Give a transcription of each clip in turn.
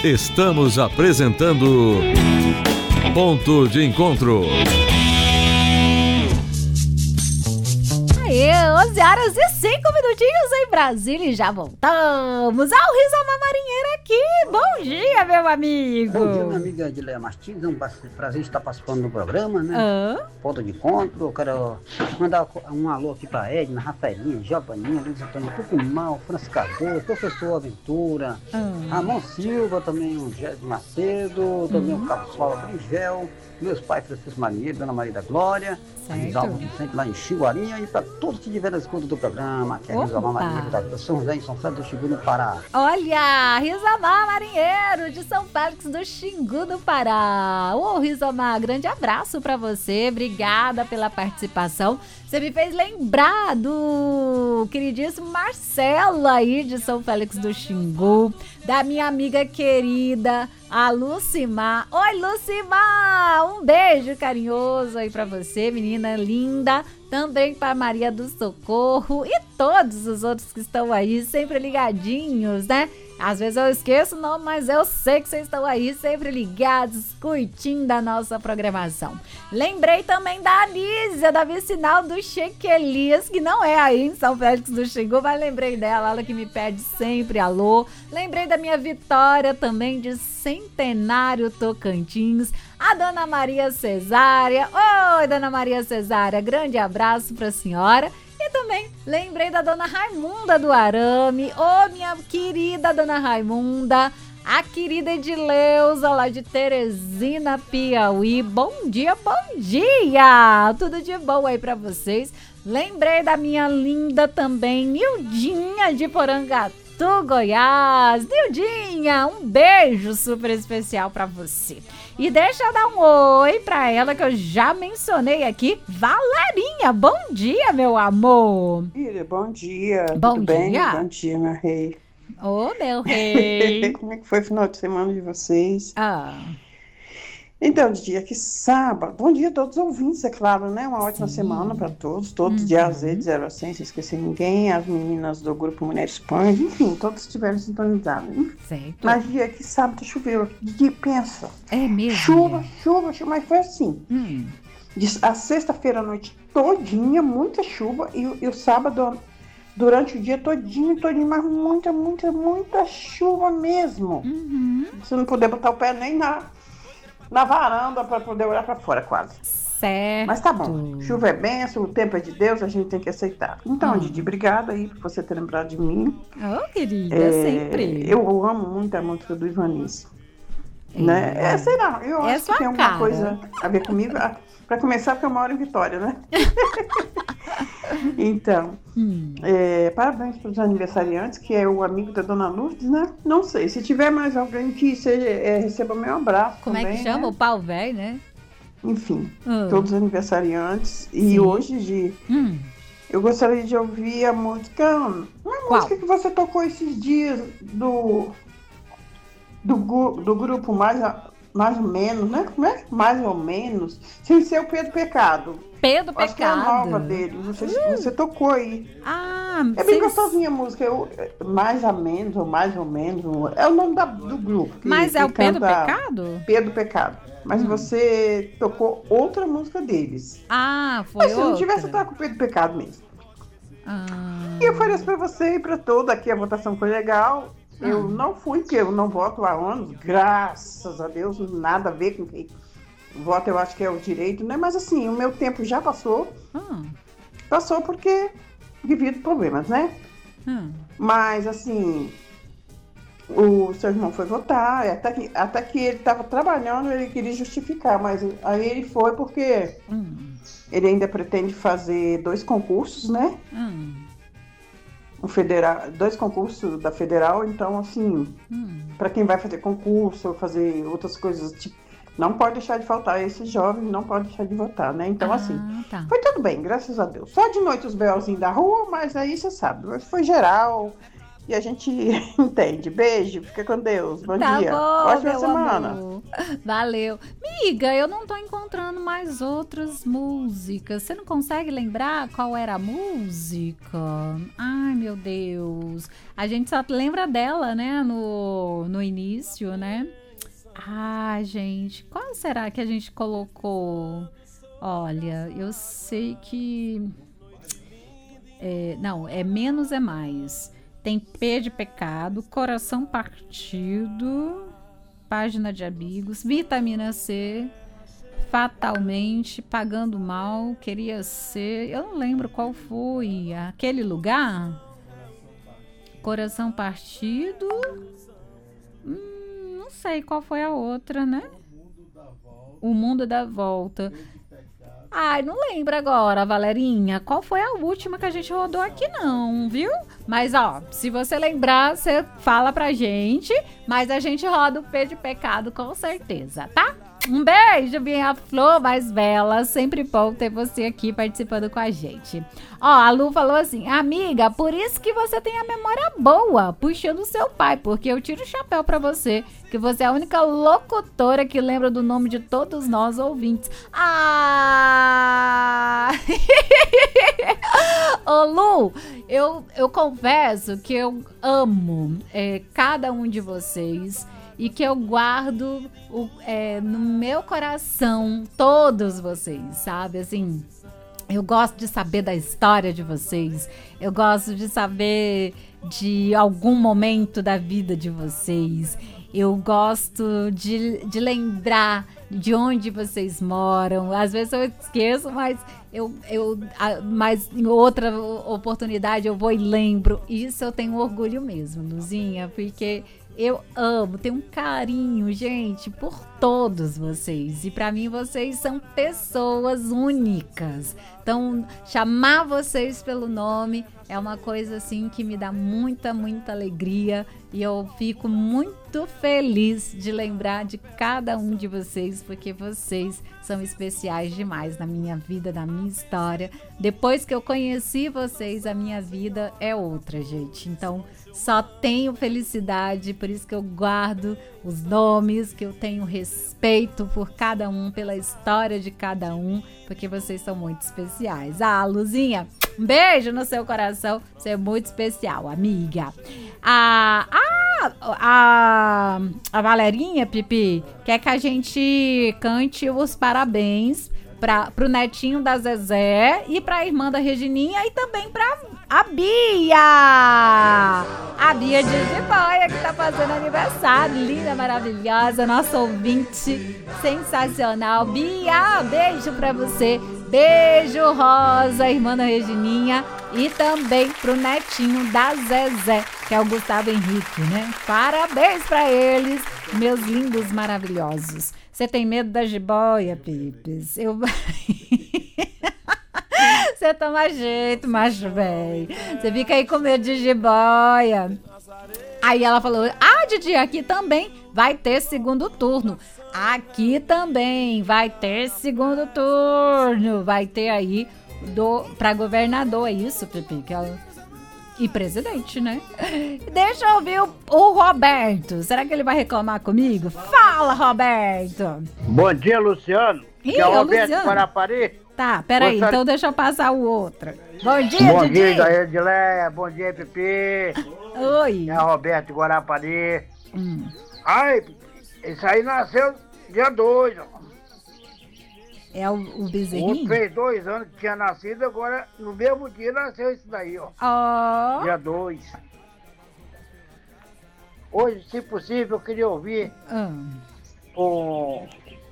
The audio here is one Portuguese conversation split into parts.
Estamos apresentando Ponto de Encontro. Aê, 11h05 em Brasília e já voltamos ao Rizomar Marinheiro aqui. Bom dia, meu amigo. Bom dia, minha amiga Edileia Martins. É um prazer estar participando do programa, né? Ponto de Encontro. Eu quero mandar um alô aqui pra Edna, Rafaelinha, Giovaninha, Luiz Antônio Tucumão, Franciscador, Professor Aventura, Ramon Silva, também o Gésio Macedo, também o Carlos Paulo Brigel, meus pais Francisco Marinheiro, Dona Maria da Glória, Alvo Vicente lá em Chiguarinha, e para todos que estiverem na escuta do programa, que é Rizomar Marinheiro da São José em São Félix do Xingu no Pará. Olha, Rizomar Marinheiro de São Félix do Xingu no Pará. Ô, Rizomar, grande abraço para você, obrigada pela participação. Você me fez lembrar do queridíssimo Marcelo aí de São Félix do Xingu, da minha amiga querida, a Lucimar. Oi, Lucimar! Um beijo carinhoso aí pra você, menina linda. Também para Maria do Socorro e todos os outros que estão aí, sempre ligadinhos, né? Às vezes eu esqueço, não, mas eu sei que vocês estão aí, sempre ligados, curtindo a nossa programação. Lembrei também da Anísia, da vicinal do Chequelias, que não é aí em São Félix do Xingu, mas lembrei dela, ela que me pede sempre alô. Lembrei da minha Vitória também, de Centenário Tocantins, a Dona Maria Cesária. Oi, Dona Maria Cesária, grande abraço para a senhora. E também lembrei da Dona Raimunda do Arame. Ô, minha querida Dona Raimunda, a querida Edileuza lá de Teresina, Piauí. Bom dia, bom dia! Tudo de bom aí pra vocês. Lembrei da minha linda também, Nildinha de Porangatu, Goiás. Nildinha, um beijo super especial pra você. E deixa eu dar um oi pra ela que eu já mencionei aqui, Valerinha. Bom dia, meu amor. Filha, bom dia. Bom Tudo dia. bem? Bom dia, meu rei. Ô, meu rei. Como é que foi o final de semana de vocês? Então, dia que sábado. Bom dia a todos os ouvintes, é claro, né? Uma ótima semana para todos. Todos de A a Z, de 0 a 100, sem esquecer ninguém. As meninas do grupo Mulheres Pães, enfim, todos estiveram sintonizados. Certo. Mas dia que sábado choveu. Pensa. É mesmo? Chuva, mas foi assim. A sexta-feira à noite todinha, muita chuva. E o sábado, durante o dia todinho, mas muita chuva mesmo. Você não poder botar o pé nem na varanda para poder olhar para fora, quase. Certo. Mas tá bom. Chuva é bênção, o tempo é de Deus, a gente tem que aceitar. Então, Didi, obrigada aí por você ter lembrado de mim. Querida, sempre. Eu amo muito a música do Ivanice. Né? Sei lá, eu acho que tem alguma coisa a ver comigo. Para começar, porque eu moro em Vitória, né? Então, parabéns para os aniversariantes, que é o amigo da Dona Lourdes, né? Não sei, se tiver mais alguém que receba meu abraço. Como também, é que chama? né? O pau velho, né? Enfim, todos os aniversariantes. E hoje, eu gostaria de ouvir a música. Uma música que você tocou esses dias do grupo mais ou menos, né? Como é? Mais ou menos. Sem ser o Pedro Pecado. Pedro Acho que é a Pecado. nova dele. Não sei se você tocou aí. É bem gostosinha a música. Mais ou menos. É o nome do grupo. Mas é o Pedro Pecado? Pedro Pecado. Mas você tocou outra música deles. Foi Mas se não tivesse, eu tava com o Pedro Pecado mesmo. E eu ofereço pra você e pra todos. Aqui a votação foi legal. Eu não fui, porque eu não voto há anos. Graças a Deus, nada a ver com quem vota, eu acho que é o direito, né? Mas assim, o meu tempo já passou. Passou porque devido a problemas, né? Mas assim, o seu irmão foi votar, até que ele estava trabalhando, ele queria justificar, mas aí ele foi porque ele ainda pretende fazer 2 concursos, né? Dois concursos da Federal, então assim, para quem vai fazer concurso ou fazer outras coisas, tipo, não pode deixar de faltar, esse jovem não pode deixar de votar, né? Então foi tudo bem, graças a Deus. Só de noite os belzinhos da rua, mas aí você sabe, foi geral, e a gente entende. Beijo, fica com Deus. Bom Tá dia. bom, Ótima meu semana. amor. Valeu. Miga, eu não tô encontrando mais outras músicas. Você não consegue lembrar qual era a música? Ai, meu Deus. A gente só lembra dela, né, no início, né? Ah, gente, qual será que a gente colocou? Olha, eu sei que... não, é Menos é Mais. Tem P de Pecado, Coração Partido, Página de Amigos, Vitamina C, Fatalmente, Pagando Mal, Queria Ser... Eu não lembro qual foi. Aquele Lugar? Coração Partido... não sei qual foi a outra, né? O Mundo dá Volta. Ai, não lembro agora, Valerinha. Qual foi a última que a gente rodou aqui, não, viu? Mas, ó, se você lembrar, você fala pra gente. Mas a gente roda o P de Pecado com certeza, tá? Um beijo, minha flor mais bela. Sempre bom ter você aqui participando com a gente. Ó, a Lu falou assim: amiga, por isso que você tem a memória boa, puxando o seu pai, porque eu tiro o chapéu pra você, que você é a única locutora que lembra do nome de todos nós ouvintes. Ah! Ô, Lu, eu confesso que eu amo cada um de vocês. E que eu guardo no meu coração todos vocês, sabe? Assim, eu gosto de saber da história de vocês. Eu gosto de saber de algum momento da vida de vocês. Eu gosto de lembrar de onde vocês moram. Às vezes eu esqueço, mas mas em outra oportunidade eu vou e lembro. Isso eu tenho orgulho mesmo, Luzinha, porque... eu amo, tenho um carinho, gente, por todos vocês. E pra mim, vocês são pessoas únicas. Então, chamar vocês pelo nome é uma coisa, assim, que me dá muita, muita alegria. E eu fico muito feliz de lembrar de cada um de vocês, porque vocês são especiais demais na minha vida, na minha história. Depois que eu conheci vocês, a minha vida é outra, gente. Então, só tenho felicidade, por isso que eu guardo os nomes, que eu tenho respeito por cada um, pela história de cada um, porque vocês são muito especiais. Ah, Luzinha, um beijo no seu coração, você é muito especial, amiga. A Valerinha, Pipi, quer que a gente cante os parabéns pro netinho da Zezé e pra irmã da Regininha e também pra a Bia! A Bia de Jiboia, que tá fazendo aniversário. Linda, maravilhosa, nossa ouvinte sensacional. Bia, beijo pra você. Beijo, Rosa, irmã da Regininha. E também pro netinho da Zezé, que é o Gustavo Henrique, né? Parabéns pra eles, meus lindos maravilhosos. Você tem medo da jiboia, Pipes? Você toma jeito, macho velho. Você fica aí com medo de jiboia. Aí ela falou: Didi, aqui também vai ter segundo turno. Aqui também vai ter segundo turno. Vai ter aí pra governador, é isso, Pipi? E presidente, né? Deixa eu ouvir o Roberto. Será que ele vai reclamar comigo? Fala, Roberto! Bom dia, Luciano. Ih, que é o Roberto Luciano. Guarapari. Tá, peraí, então deixa eu passar o outro. Bom dia, Bom Didi. dia, Edileia. Bom dia, Pipi. Oi. É o Roberto Guarapari. Ai, esse aí nasceu dia 2. É o O bezerrinho? outro fez 2 anos que tinha nascido, agora no mesmo dia nasceu esse daí, ó. Ó. Dia 2. Hoje, se possível, eu queria ouvir com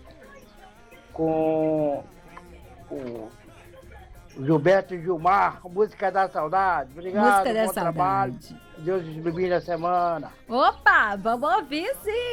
o Gilberto e Gilmar, Música da Saudade. Obrigado, Música da bom Saudade. trabalho. Deus te ilumine a semana. Opa, vamos ouvir sim.